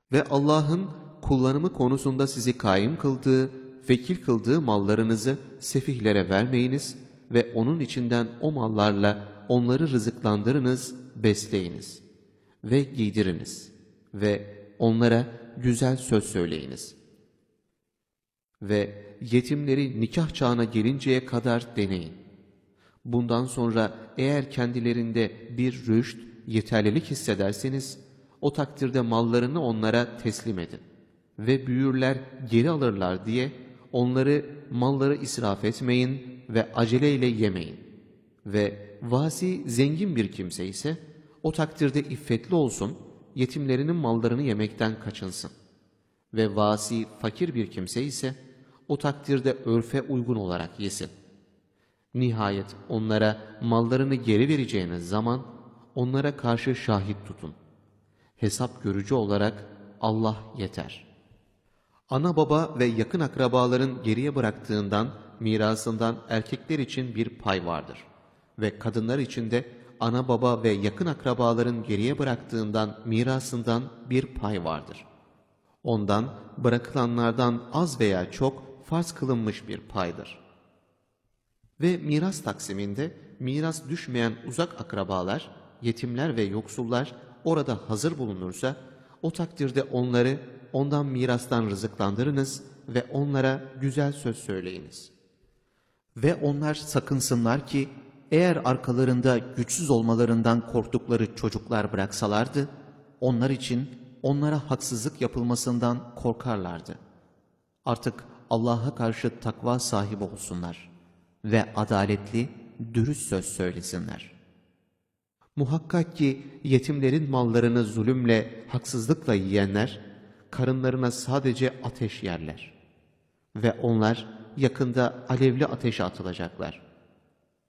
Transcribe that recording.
Ve Allah'ın kullanımı konusunda sizi kaim kıldığı, vekil kıldığı mallarınızı sefihlere vermeyiniz ve onun içinden o mallarla onları rızıklandırınız, besleyiniz ve giydiriniz ve onlara güzel söz söyleyiniz. Ve yetimleri nikah çağına gelinceye kadar deneyin. Bundan sonra eğer kendilerinde bir rüşt, yeterlilik hissederseniz, o takdirde mallarını onlara teslim edin. Ve büyürler geri alırlar diye malları israf etmeyin ve aceleyle yemeyin. Ve vasi zengin bir kimse ise, o takdirde iffetli olsun, yetimlerinin mallarını yemekten kaçınsın. Ve vasi fakir bir kimse ise, o takdirde örfe uygun olarak yesin. Nihayet onlara mallarını geri vereceğiniz zaman, onlara karşı şahit tutun. Hesap görücü olarak Allah yeter. Ana baba ve yakın akrabaların geriye bıraktığından, mirasından erkekler için bir pay vardır. Ve kadınlar için de ana baba ve yakın akrabaların geriye bıraktığından, mirasından bir pay vardır. Ondan bırakılanlardan az veya çok farz kılınmış bir paydır. Ve miras taksiminde miras düşmeyen uzak akrabalar, yetimler ve yoksullar orada hazır bulunursa, o takdirde ondan mirastan rızıklandırınız ve onlara güzel söz söyleyiniz. Ve onlar sakınsınlar ki, eğer arkalarında güçsüz olmalarından korktukları çocuklar bıraksalardı, onlar için onlara haksızlık yapılmasından korkarlardı. Artık Allah'a karşı takva sahibi olsunlar ve adaletli, dürüst söz söylesinler. Muhakkak ki yetimlerin mallarını zulümle, haksızlıkla yiyenler, karınlarına sadece ateş yerler. Ve onlar yakında alevli ateşe atılacaklar.